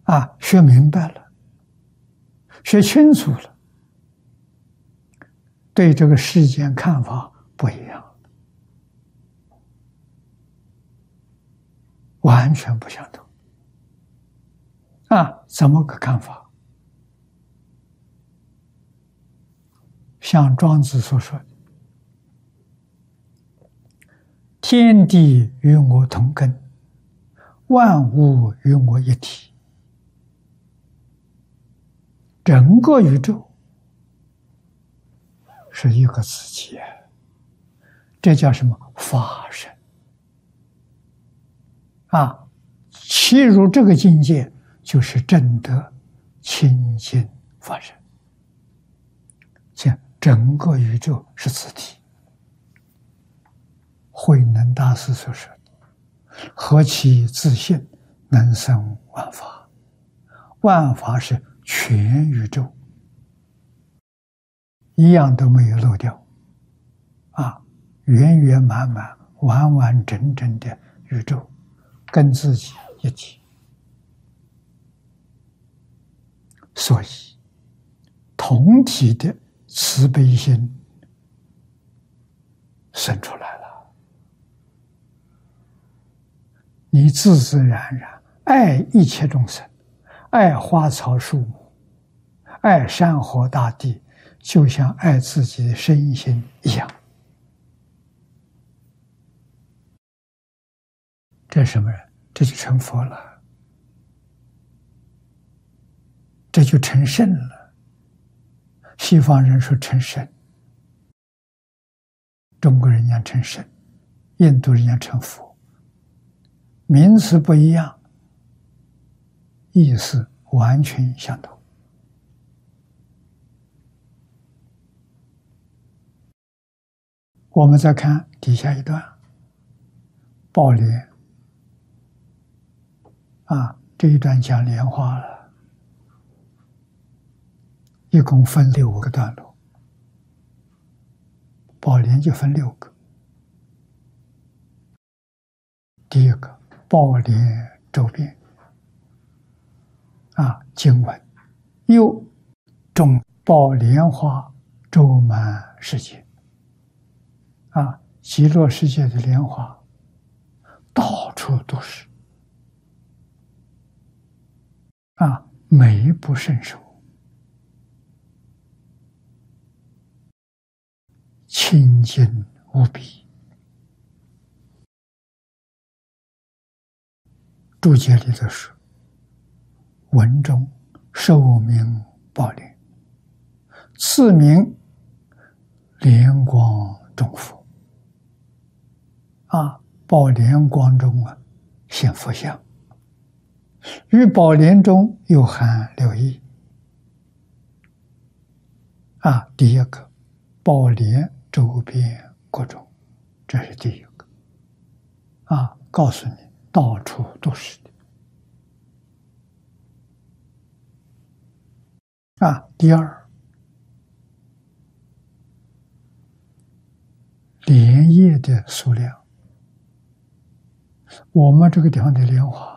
学明白了，学清楚了，对这个世间看法不一样，完全不相同。怎么个看法？像庄子所说的：“天地与我同根，万物与我一体。”整个宇宙是一个自己，这叫什么？法身契入这个境界，就是证得清净法身。整个宇宙是自体。慧能大师所说的：“何其自性，能生万法。”万法是全宇宙，一样都没有漏掉，圆圆满满、完完整整的宇宙，跟自己一体。所以，同体的慈悲心生出来了，你自自然然爱一切众生，爱花草树木，爱山河大地，就像爱自己的身心一样。这是什么人？这就成佛了，这就成圣了。西方人说成圣，中国人讲成圣，印度人讲成佛，名词不一样，意思完全相同。我们再看底下一段，宝莲这一段讲莲花了，一共分6个段落，宝莲就分6个。第一个，宝莲周遍经文，又种宝莲花周满世界极乐世界的莲花到处都是美不胜收，清净无比。注解里头说：“文中受名宝莲，次名莲光中佛。”宝莲光中现佛像，于宝莲中又含6义。第一个，宝莲周遍各种，这是第一个。告诉你，到处都是的。第二，莲叶的数量，我们这个地方的莲花